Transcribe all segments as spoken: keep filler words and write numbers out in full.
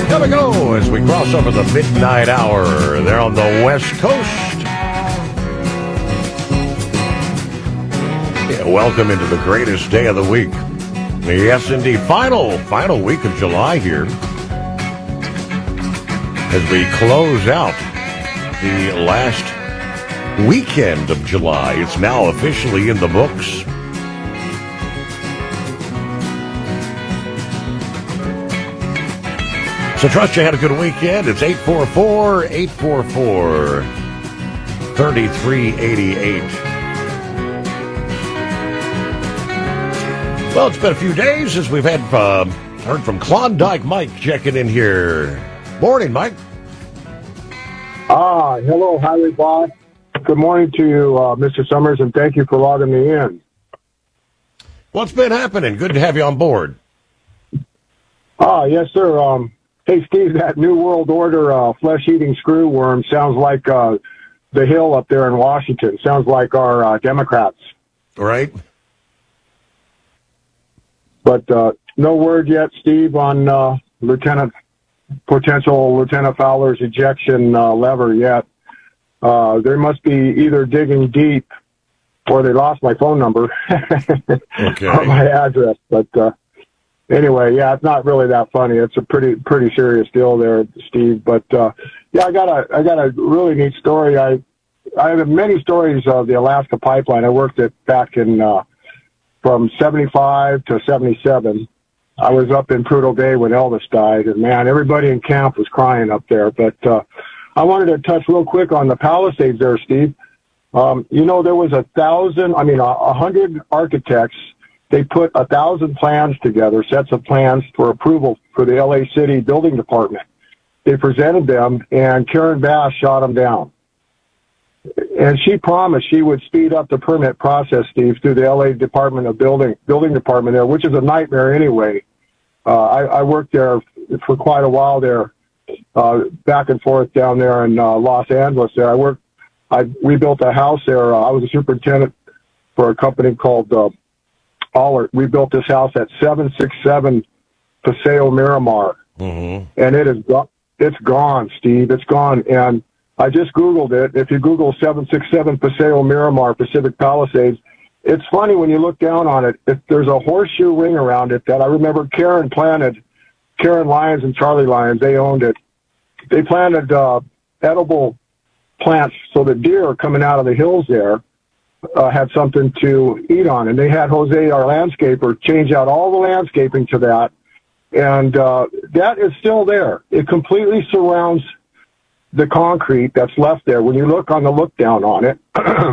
Here we go as we cross over the midnight hour there on the West Coast. Yeah, welcome into the greatest day of the week. Yes, indeed. Final, final week of July here as we close out the last weekend of July. It's now officially in the books. So trust you had a good weekend. It's eight four four, eight four four, three three eight eight. Well, it's been a few days since we've had uh, heard from Klondike Mike checking in here. Morning, Mike. Ah, hello, Highway Boss. Good morning to you, uh, Mister Summers, and thank you for logging me in. What's been happening? Good to have you on board. Ah, yes, sir. Um, hey, Steve, that New World Order uh, flesh-eating screw worm sounds like uh, the Hill up there in Washington. Sounds like our uh, Democrats. Right. But uh, no word yet, Steve, on uh, Lieutenant potential Lieutenant Fowler's ejection uh, lever yet. Uh, they must be either digging deep or they lost my phone number okay. or my address. But uh, anyway, yeah, it's not really that funny. It's a pretty pretty serious deal there, Steve. But uh, yeah, I got a I got a really neat story. I I have many stories of the Alaska pipeline. I worked it back in uh, from seventy-five to seventy-seven. I was up in Prudhoe Bay when Elvis died, and man, everybody in camp was crying up there. But uh, I wanted to touch real quick on the Palisades there, Steve. Um, you know, there was a thousand, I mean, a, a hundred architects. They put a thousand plans together, sets of plans for approval for the L A City Building Department. They presented them, and Karen Bass shot them down. And she promised she would speed up the permit process, Steve, through the L A Department of Building Building Department there, which is a nightmare anyway. Uh, I, I worked there for quite a while there, uh, back and forth down there in uh, Los Angeles. There, I worked. I we built a house there. Uh, I was a superintendent for a company called uh, Allert. We built this house at seven six seven Paseo Miramar, mm-hmm. and it is go- it's gone, Steve. It's gone, and I just Googled it. If you Google seven six seven Paseo Miramar, Pacific Palisades, it's funny when you look down on it. If there's a horseshoe ring around it that I remember Karen planted, Karen Lyons and Charlie Lyons, they owned it. They planted uh, edible plants so the deer coming out of the hills there uh, had something to eat on. And they had Jose, our landscaper, change out all the landscaping to that. And uh, that is still there. It completely surrounds the concrete that's left there. When you look on the look down on it,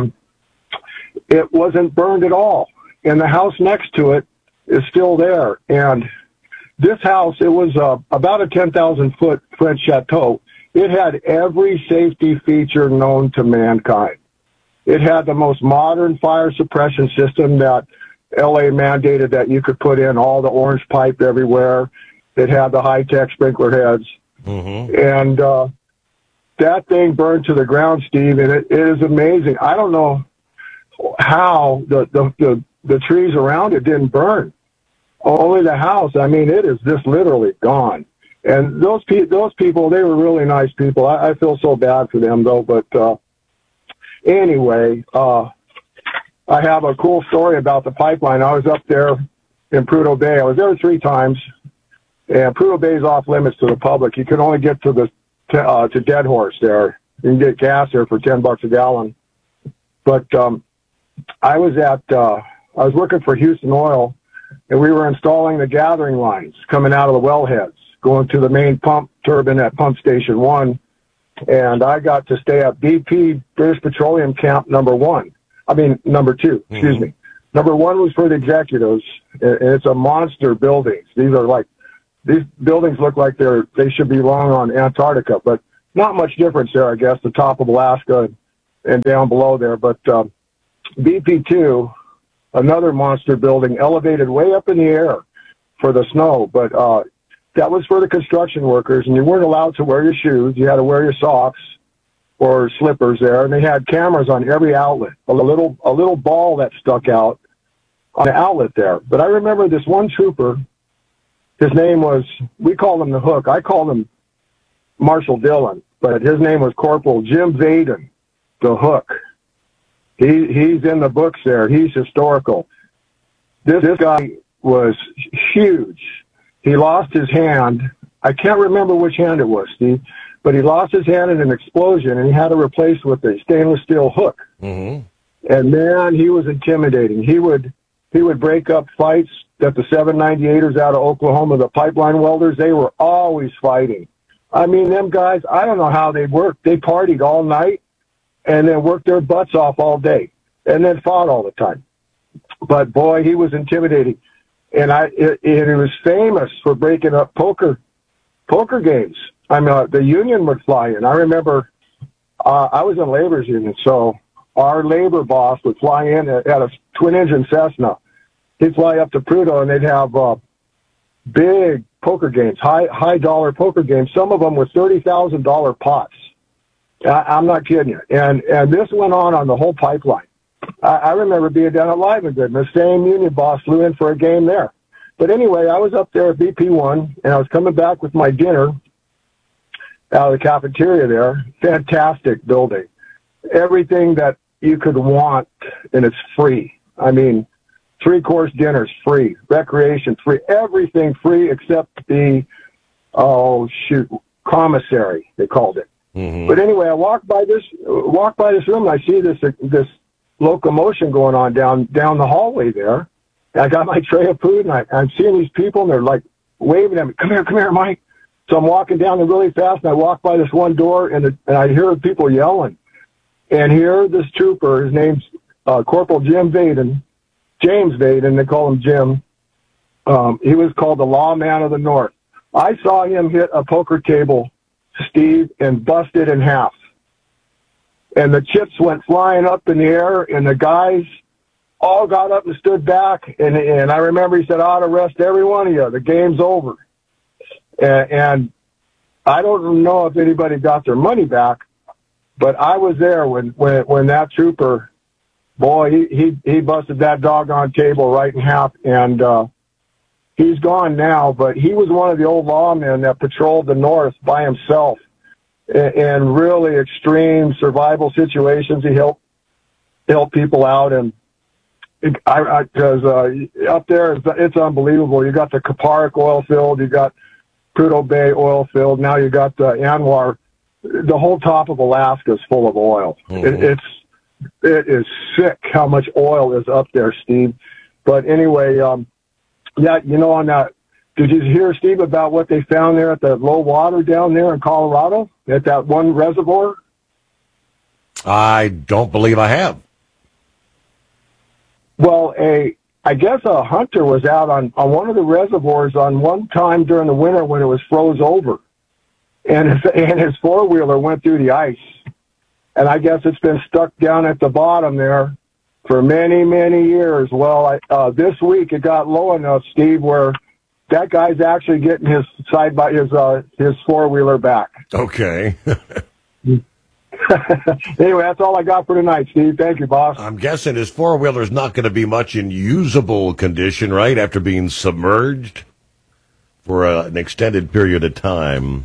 it wasn't burned at all. And the house next to it is still there. And this house, it was uh, about a ten thousand foot French chateau. It had every safety feature known to mankind. It had the most modern fire suppression system that L A mandated that you could put in all the orange pipe everywhere. It had the high-tech sprinkler heads. Mm-hmm. And uh, that thing burned to the ground, Steve, and it, it is amazing. I don't know how the, the, the, the trees around it didn't burn. Only the house, I mean, it is just literally gone. And those pe- those people, they were really nice people. I, I feel so bad for them, though. But uh, anyway, uh, I have a cool story about the pipeline. I was up there in Prudhoe Bay. I was there three times. And Prudhoe Bay is off limits to the public. You can only get to the uh, to Dead Horse there. You can get gas there for ten bucks a gallon. But um, I was at uh, I was working for Houston Oil, and we were installing the gathering lines coming out of the wellheads, going to the main pump turbine at Pump Station One. And I got to stay at B P British Petroleum Camp Number One. I mean number two. Excuse mm-hmm. me. Number one was for the executives, and it's a monster building. These are like These buildings look like they're, they should belong on Antarctica, but not much difference there, I guess, the top of Alaska and, and down below there. But um, B P two, another monster building, elevated way up in the air for the snow. But uh, that was for the construction workers, and you weren't allowed to wear your shoes. You had to wear your socks or slippers there, and they had cameras on every outlet, a little, a little ball that stuck out on the outlet there. But I remember this one trooper his name was, we called him the Hook. I called him Marshall Dillon, but his name was Corporal Jim Vaden, the Hook. He he's in the books there. He's historical. This, this guy was huge. He lost his hand. I can't remember which hand it was, Steve, but he lost his hand in an explosion, and he had to replace with a stainless steel hook. Mm-hmm. And man, he was intimidating. He would he would break up fights that the seven ninety-eighters out of Oklahoma, the pipeline welders, they were always fighting. I mean, them guys, I don't know how they worked. They partied all night and then worked their butts off all day and then fought all the time. But boy, he was intimidating. And I, it, it, he was famous for breaking up poker, poker games. I mean, uh, the union would fly in. I remember, uh, I was in labor's union, so our labor boss would fly in at, at a twin engine Cessna. He'd fly up to Prudhoe and they'd have, uh, big poker games, high, high dollar poker games. Some of them were thirty thousand dollars pots. I, I'm not kidding you. And, and this went on on the whole pipeline. I, I remember being down at Live and Good, and the same union boss flew in for a game there. But anyway, I was up there at B P one, and I was coming back with my dinner out of the cafeteria there. Fantastic building. Everything that you could want, and it's free. I mean, three-course dinners free, recreation free, everything free except the, oh, shoot, commissary, they called it. Mm-hmm. But anyway, I walk by this, walk by this room, and I see this, this locomotion going on down, down the hallway there. And I got my tray of food, and I, I'm seeing these people, and they're like waving at me, come here, come here, Mike. So I'm walking down there really fast, and I walk by this one door, and, the, and I hear people yelling. And here, this trooper, his name's uh, Corporal Jim Vaden, James Vaden, they call him Jim. Um, he was called the Lawman of the North. I saw him hit a poker table, Steve, and bust it in half. And the chips went flying up in the air, and the guys all got up and stood back. And, and I remember he said, I ought to arrest every one of you. The game's over. And, and I don't know if anybody got their money back, but I was there when, when, when that trooper, boy, he, he, he busted that doggone table right in half. And, uh, he's gone now, but he was one of the old lawmen that patrolled the North by himself in really extreme survival situations. He helped, helped people out. And I, because, uh, up there, it's, it's unbelievable. You got the Kaparic oil field, you got Prudhoe Bay oil field. Now you got the Anwar. The whole top of Alaska is full of oil. Mm-hmm. It, it's, it is sick how much oil is up there, Steve. But anyway, um, yeah, you know, on that, did you hear, Steve, about what they found there at the low water down there in Colorado at that one reservoir? I don't believe I have. Well, a I guess a hunter was out on, on one of the reservoirs on one time during the winter when it was froze over, and his, and his four-wheeler went through the ice. And I guess it's been stuck down at the bottom there for many, many years. Well, I, uh, this week it got low enough, Steve, where that guy's actually getting his side by his uh, his four-wheeler back. Okay. Anyway, that's all I got for tonight, Steve. Thank you, boss. I'm guessing his four-wheeler's not going to be much in usable condition, right, after being submerged for uh, an extended period of time.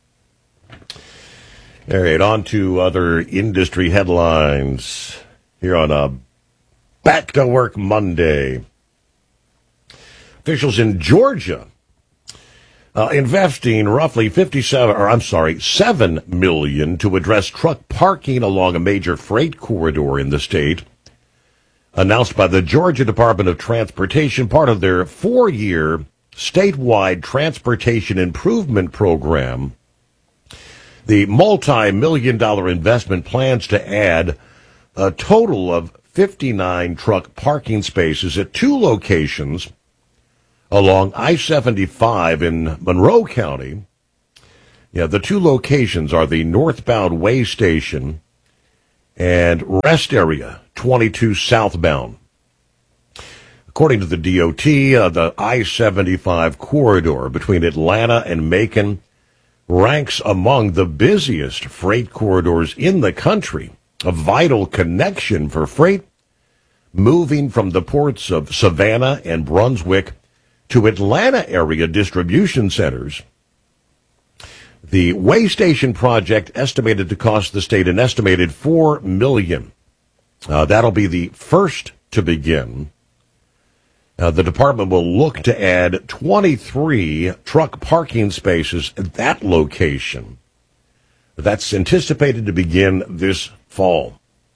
All right, on to other industry headlines here on a Back to Work Monday. Officials in Georgia uh, investing roughly fifty-seven, or I'm sorry, seven million dollars to address truck parking along a major freight corridor in the state. Announced by the Georgia Department of Transportation, part of their four-year statewide transportation improvement program. The multi-million dollar investment plans to add a total of fifty-nine truck parking spaces at two locations along I seventy-five in Monroe County. Yeah, the two locations are the northbound way station and rest area twenty-two southbound. According to the D O T, uh, the I seventy-five corridor between Atlanta and Macon ranks among the busiest freight corridors in the country, a vital connection for freight moving from the ports of Savannah and Brunswick to Atlanta area distribution centers. The Way Station project estimated to cost the state an estimated four million dollars. Uh, that'll be the first to begin. Uh, the department will look to add twenty-three truck parking spaces at that location. That's anticipated to begin this fall.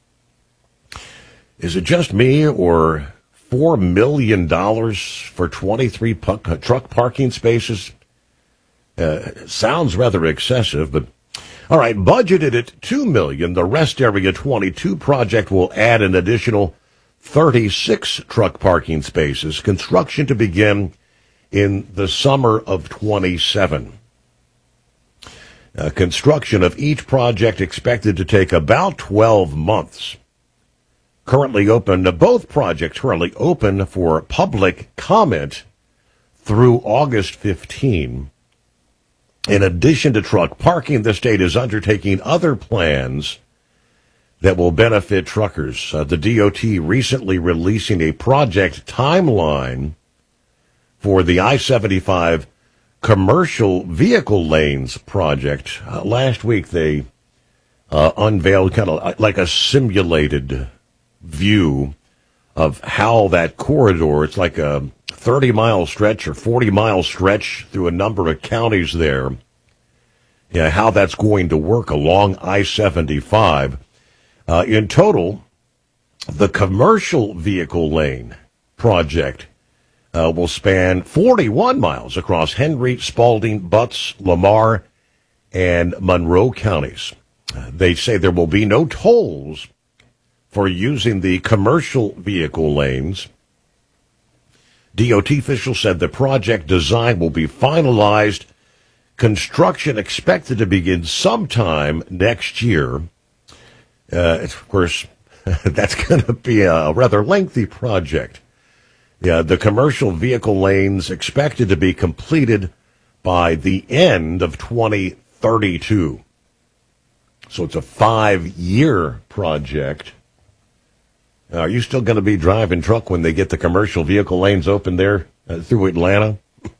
Is it just me, or four million dollars for twenty-three pu- truck parking spaces? Uh, sounds rather excessive, but all right, budgeted at two million dollars, the Rest Area twenty-two project will add an additional thirty-six truck parking spaces, construction to begin in the summer of twenty-seven. Uh, construction of each project expected to take about twelve months. Currently open, uh, both projects currently open for public comment through August fifteenth. In addition to truck parking, the state is undertaking other plans that will benefit truckers. Uh, the D O T recently releasing a project timeline for the I seventy-five commercial vehicle lanes project. Uh, last week they uh, unveiled kind of like a simulated view of how that corridor, it's like a thirty-mile stretch or forty-mile stretch through a number of counties there, yeah, how that's going to work along I seventy-five. Uh, in total, the commercial vehicle lane project uh, will span forty-one miles across Henry, Spalding, Butts, Lamar, and Monroe counties. Uh, they say there will be no tolls for using the commercial vehicle lanes. D O T officials said the project design will be finalized. Construction expected to begin sometime next year. Uh, of course, that's going to be a rather lengthy project. Yeah, the commercial vehicle lanes expected to be completed by the end of twenty thirty-two. So it's a five-year project. Are you still going to be driving truck when they get the commercial vehicle lanes open there uh, through Atlanta?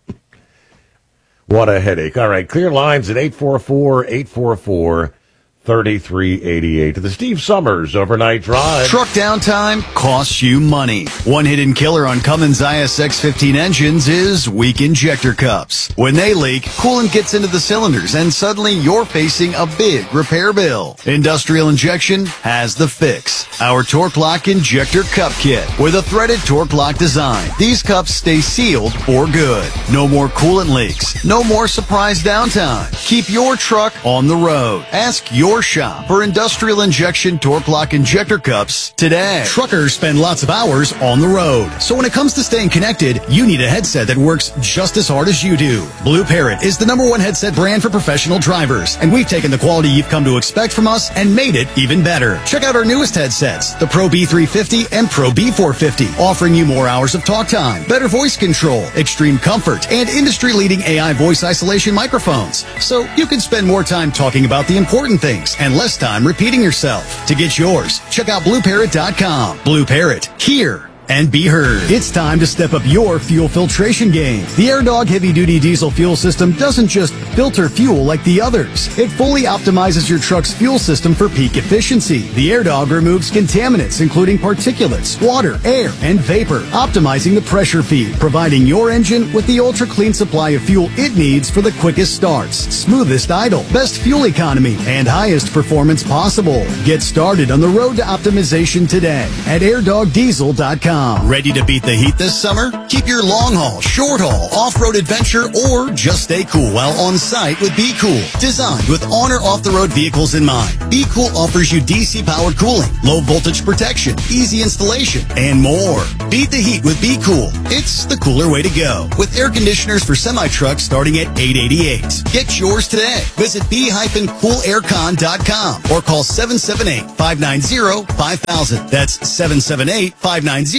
What a headache. All right, clear lines at eight four four, eight four four, three three eight eight. The Steve Summers Overnight Drive. Truck downtime costs you money. One hidden killer on Cummins I S X fifteen engines is weak injector cups. When they leak, coolant gets into the cylinders and suddenly you're facing a big repair bill. Industrial Injection has the fix. Our Torque Lock Injector Cup Kit with a threaded Torque Lock design. These cups stay sealed for good. No more coolant leaks. No more surprise downtime. Keep your truck on the road. Ask your shop for Industrial Injection Torque Lock Injector Cups today. Truckers spend lots of hours on the road. So when it comes to staying connected, you need a headset that works just as hard as you do. Blue Parrot is the number one headset brand for professional drivers, and we've taken the quality you've come to expect from us and made it even better. Check out our newest headsets, the Pro B three fifty and Pro B four fifty, offering you more hours of talk time, better voice control, extreme comfort, and industry-leading A I voice isolation microphones. So you can spend more time talking about the important things and less time repeating yourself. To get yours, check out blue parrot dot com. Blue Parrot, hear and be heard. It's time to step up your fuel filtration game. The AirDog heavy-duty diesel fuel system doesn't just filter fuel like the others. It fully optimizes your truck's fuel system for peak efficiency. The AirDog removes contaminants, including particulates, water, air, and vapor, optimizing the pressure feed, providing your engine with the ultra-clean supply of fuel it needs for the quickest starts, smoothest idle, best fuel economy, and highest performance possible. Get started on the road to optimization today at air dog diesel dot com. Ready to beat the heat this summer? Keep your long haul, short haul, off-road adventure, or just stay cool while on site with Be Cool. Designed with on or off-the-road vehicles in mind, Be Cool offers you D C-powered cooling, low voltage protection, easy installation, and more. Beat the heat with Be Cool. It's the cooler way to go. With air conditioners for semi-trucks starting at eight hundred eighty-eight dollars. Get yours today. Visit be cool air con dot com or call seven seven eight, five nine zero, five thousand. That's seven seven eight, five nine zero, five thousand.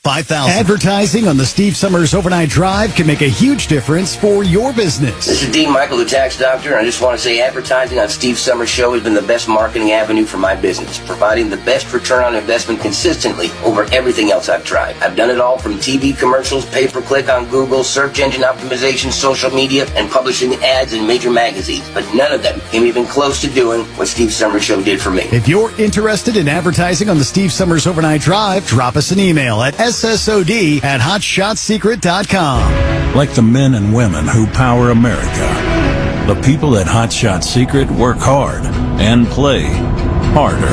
five thousand. Advertising on the Steve Summers Overnight Drive can make a huge difference for your business. This is Dean Michael, the tax doctor, and I just want to say advertising on Steve Summers' show has been the best marketing avenue for my business, providing the best return on investment consistently over everything else I've tried. I've done it all from T V commercials, pay-per-click on Google, search engine optimization, social media, and publishing ads in major magazines, but none of them came even close to doing what Steve Summers' show did for me. If you're interested in advertising on the Steve Summers Overnight Drive, drop us an email at S S O D at hot shot secret dot com. Like the men and women who power America, the people at Hot Shot Secret work hard and play harder.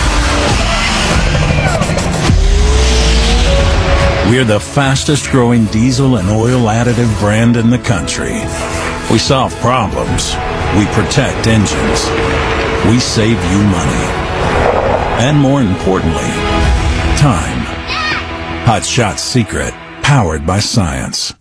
We're the fastest growing diesel and oil additive brand in the country. We solve problems. We protect engines. We save you money. And more importantly, time. Hot Shot Secret, powered by science.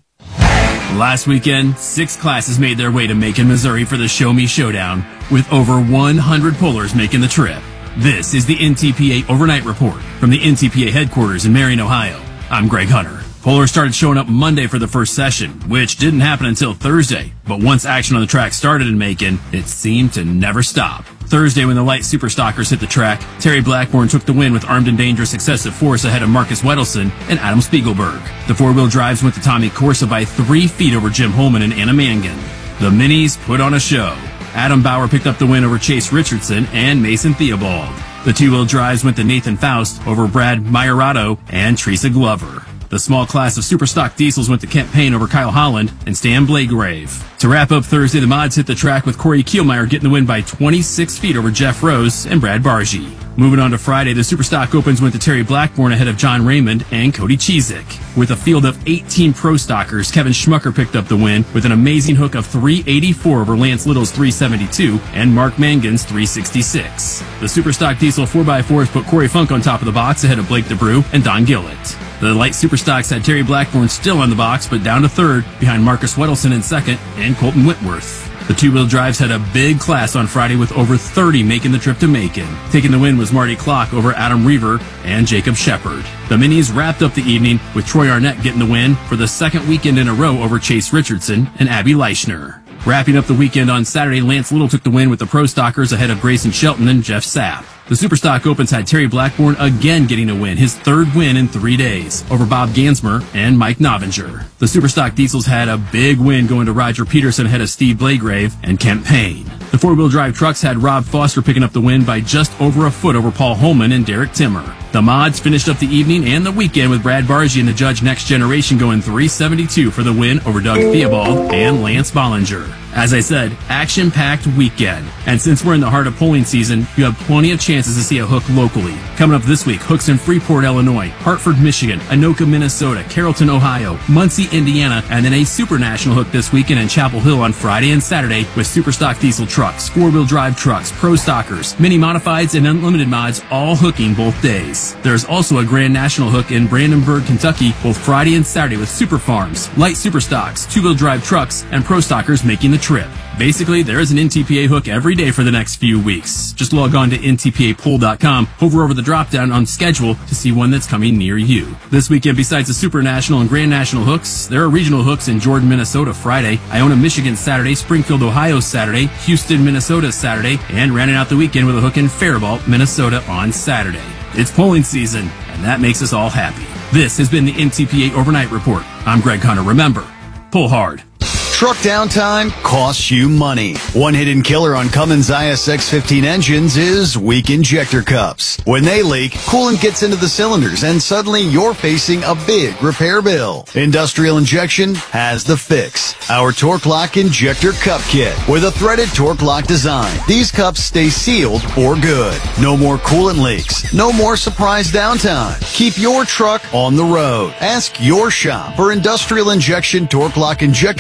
Last weekend, six classes made their way to Macon, Missouri for the Show Me Showdown, with over one hundred pullers making the trip. This is the N T P A Overnight Report from the N T P A headquarters in Marion, Ohio. I'm Greg Hunter. Pullers started showing up Monday for the first session, which didn't happen until Thursday. But once action on the track started in Macon, it seemed to never stop. Thursday, when the light super stockers hit the track, Terry Blackburn took the win with Armed and Dangerous Excessive Force ahead of Marcus Wedelson and Adam Spiegelberg. The four-wheel drives went to Tommy Corsa by three feet over Jim Holman and Anna Mangan. The Minis put on a show. Adam Bauer picked up the win over Chase Richardson and Mason Theobald. The two-wheel drives went to Nathan Faust over Brad Maiorato and Teresa Glover. The small class of Superstock diesels went to Kent Payne over Kyle Holland and Stan Blagrave. To wrap up Thursday, the mods hit the track with Corey Kielmeyer getting the win by twenty-six feet over Jeff Rose and Brad Bargy. Moving on to Friday, the Superstock Opens went to Terry Blackburn ahead of John Raymond and Cody Cheezick. With a field of eighteen pro stockers, Kevin Schmucker picked up the win with an amazing hook of three eighty-four over Lance Little's three seventy-two and Mark Mangan's three sixty-six. The Superstock Diesel four by fours put Corey Funk on top of the box ahead of Blake DeBrew and Don Gillett. The light Superstocks had Terry Blackburn still on the box, but down to third behind Marcus Wedelson in second and Colton Whitworth. The two-wheel drives had a big class on Friday with over thirty making the trip to Macon. Taking the win was Marty Clock over Adam Reaver and Jacob Shepard. The Minis wrapped up the evening with Troy Arnett getting the win for the second weekend in a row over Chase Richardson and Abby Leichner. Wrapping up the weekend on Saturday, Lance Little took the win with the Pro Stockers ahead of Grayson Shelton and Jeff Sapp. The Superstock Opens had Terry Blackburn again getting a win, his third win in three days, over Bob Gansmer and Mike Novinger. The Superstock Diesels had a big win going to Roger Peterson ahead of Steve Blagrave and Kent Payne. The four-wheel drive trucks had Rob Foster picking up the win by just over a foot over Paul Holman and Derek Timmer. The mods finished up the evening and the weekend with Brad Bargy and the Judge Next Generation going three seventy-two for the win over Doug Theobald and Lance Bollinger. As I said, action-packed weekend. And since we're in the heart of polling season, you have plenty of chances to see a hook locally. Coming up this week, hooks in Freeport, Illinois, Hartford, Michigan, Anoka, Minnesota, Carrollton, Ohio, Muncie, Indiana, and then a super national hook this weekend in Chapel Hill on Friday and Saturday with Superstock diesel trucks, four-wheel drive trucks, pro stockers, mini modifieds, and unlimited mods all hooking both days. There's also a Grand National hook in Brandenburg, Kentucky, both Friday and Saturday with Super Farms, light Superstocks, two-wheel drive trucks, and pro stockers making the trip. Basically, there is an N T P A hook every day for the next few weeks. Just log on to N T P A poll dot com, hover over the drop-down on schedule to see one that's coming near you. This weekend, besides the Super National and Grand National hooks, there are regional hooks in Jordan, Minnesota Friday, Iona, Michigan Saturday, Springfield, Ohio Saturday, Houston, Minnesota Saturday, and rounding out the weekend with a hook in Faribault, Minnesota on Saturday. It's polling season, and that makes us all happy. This has been the N T P A Overnight Report. I'm Greg Hunter. Remember, pull hard. Truck downtime costs you money. One hidden killer on Cummins I S X fifteen engines is weak injector cups. When they leak, coolant gets into the cylinders and suddenly you're facing a big repair bill. Industrial Injection has the fix. Our Torque Lock Injector Cup Kit with a threaded Torque Lock design. These cups stay sealed for good. No more coolant leaks. No more surprise downtime. Keep your truck on the road. Ask your shop for Industrial Injection Torque Lock Injector Cups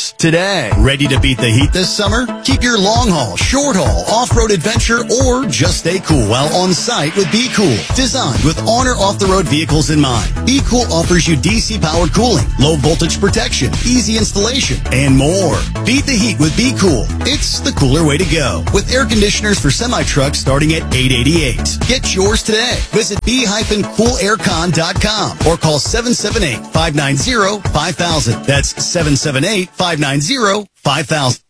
Cars today. Ready to beat the heat this summer? Keep your long haul, short haul, off-road adventure, or just stay cool while on site with Be Cool. Designed with on or off-the-road vehicles in mind, Be Cool offers you D C-powered cooling, low voltage protection, easy installation, and more. Beat the heat with Be Cool. It's the cooler way to go. With air conditioners for semi-trucks starting at eight hundred eighty-eight dollars. Get yours today. Visit be cool air con dot com or call seven seven eight, five nine zero, five thousand. That's seven seven eight, five nine zero, five thousand.